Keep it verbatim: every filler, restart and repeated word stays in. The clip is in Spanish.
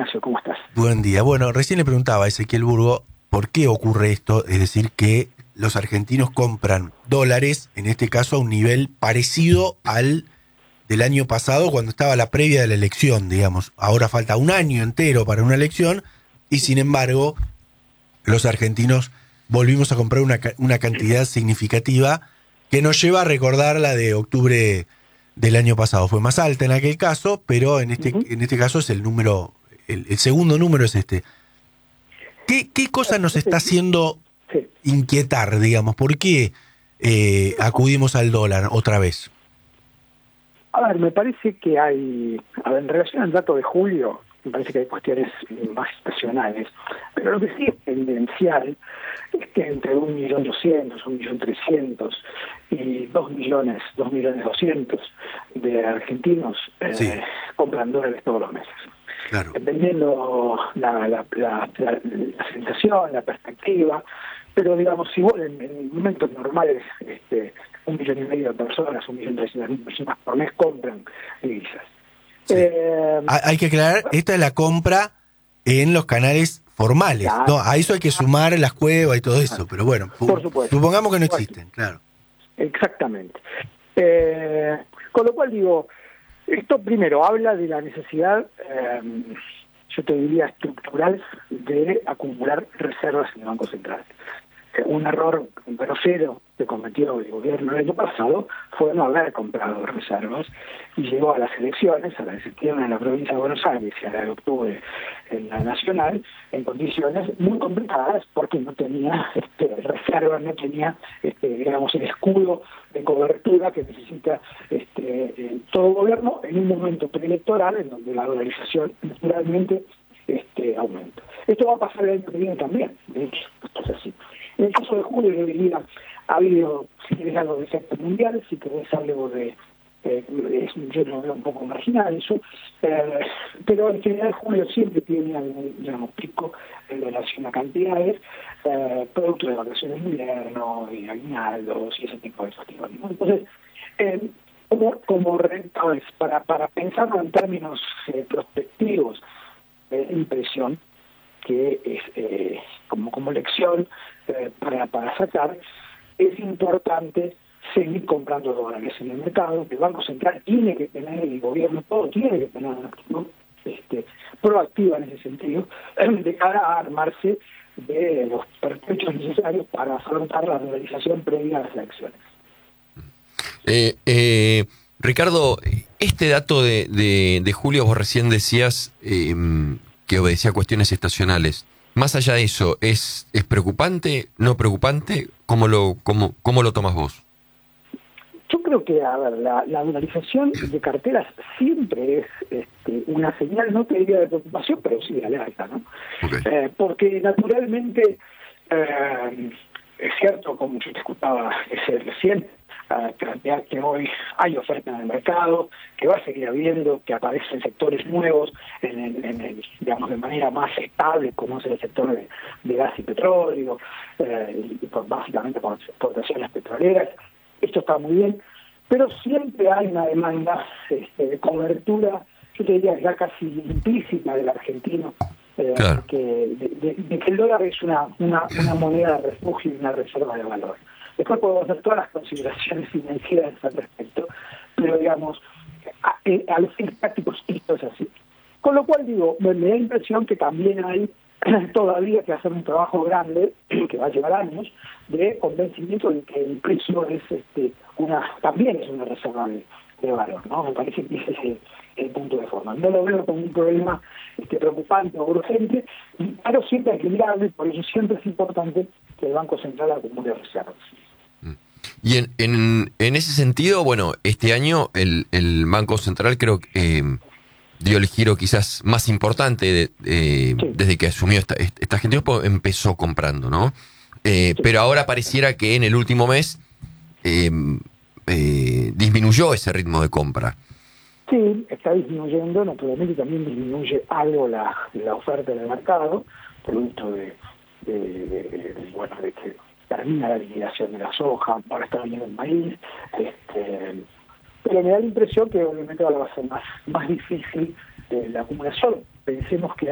Ignacio, ¿cómo estás? Buen día. Bueno, recién le preguntaba a Ezequiel Burgo por qué ocurre esto, es decir, que los argentinos compran dólares, en este caso a un nivel parecido al del año pasado, cuando estaba la previa de la elección, digamos. Ahora falta un año entero para una elección y, sin embargo, los argentinos volvimos a comprar una, una cantidad significativa que nos lleva a recordar la de octubre del año pasado. Fue más alta en aquel caso, pero en este, Uh-huh. en este caso es el número, el, el segundo número es este. ¿Qué, qué cosa nos está haciendo Sí. inquietar, digamos? ¿Por qué eh, acudimos al dólar otra vez? A ver, me parece que hay, a ver, en relación al dato de julio, me parece que hay cuestiones más estacionales, pero lo que sí es evidencial es que entre un millón doscientos, un millón trescientos y dos millones, dos millones doscientos de argentinos eh, Sí. compran dólares todos los meses. Claro. Dependiendo la, la, la, la, la sensación, la perspectiva, pero digamos, si vos en, en momentos normales, este, un millón y medio de personas, un millón trescientas mil personas por mes compran divisas. Sí. Eh, Hay que aclarar, esta es la compra en los canales formales, ya, ¿no? A eso hay que sumar las cuevas y todo eso, pero bueno, por supuesto, supongamos que no por existen, claro. Exactamente. Eh, con lo cual digo, esto primero habla de la necesidad, eh, yo te diría estructural, de acumular reservas en el Banco Central. Eh, un error grosero que cometió el gobierno el año pasado fue no haber comprado reservas y llegó a las elecciones, a la de septiembre en la provincia de Buenos Aires y a la de octubre en la nacional, en condiciones muy complicadas porque no tenía este, reservas, no tenía, este, digamos, el escudo de cobertura que necesita este, eh, todo gobierno en un momento preelectoral en donde la dolarización naturalmente este, aumenta. Esto va a pasar el año que viene también, de hecho, esto es así. En el caso de julio, yo diría, ha habido, si querés, algo de efecto mundial, si querés algo de, eh, es, yo lo veo un poco marginal eso, eh, pero en general julio siempre tiene algún, digamos, pico en relación a cantidades, eh, producto de vacaciones de invierno, y aguinaldos y ese tipo de factores, ¿no? Entonces, eh, como, como rentadores, para, para pensarlo en términos eh, prospectivos, eh, impresión, que es eh, como, como lección eh, para, para sacar, es importante seguir comprando dólares en el mercado, que el Banco Central tiene que tener, el gobierno todo tiene que tener una actitud este, proactiva en ese sentido, de cara a armarse de los pertrechos necesarios para afrontar la dolarización previa a las elecciones. Eh, eh, Ricardo, este dato de, de, de julio, vos recién decías eh, que obedecía a cuestiones estacionales. Más allá de eso, ¿es, es preocupante, no preocupante? ¿Cómo lo, cómo, cómo lo tomas vos? Yo creo que, a ver, la, la dolarización de carteras siempre es este, una señal, no te diría de preocupación, pero sí de alerta, ¿no? Okay. Eh, porque naturalmente, eh, es cierto, como yo te escuchaba recién, uh, plantear que hoy hay oferta en el mercado, que va a seguir habiendo, que aparecen sectores nuevos, en el, en el, digamos, de manera más estable, como es el sector de, de gas y petróleo, eh, y por, básicamente por exportaciones petroleras. Esto está muy bien, pero siempre hay una demanda este, de cobertura, yo te diría ya casi implícita del argentino, eh, Claro. que de, de, de que el dólar es una, una, una moneda de refugio y una reserva de valor. Después podemos hacer todas las consideraciones financieras al respecto, pero digamos, a, a, a los fines prácticos esto es así. Con lo cual digo, me, me da impresión que también hay todavía que hacer un trabajo grande, que va a llevar años, de convencimiento de que el precio es este una también es una reserva de, de valor, ¿no? Me parece que ese es el, el punto de forma. No lo veo como un problema este, preocupante o urgente, pero siempre equilibrable, por eso siempre es importante que el Banco Central acumule reservas. Y en, en, en ese sentido, bueno, este año el, el Banco Central creo que eh, dio el giro quizás más importante de, eh, Sí. desde que asumió esta, esta gente, empezó comprando, ¿no? Eh, Sí. Pero ahora pareciera que en el último mes eh, eh, disminuyó ese ritmo de compra. Sí, está disminuyendo, naturalmente también disminuye algo la, la oferta del mercado, producto de, de, de, de, bueno, de que termina la liquidación de la soja, ahora está viniendo el maíz, este, pero me da la impresión que obviamente ahora va a ser más, más difícil eh, la acumulación. Pensemos que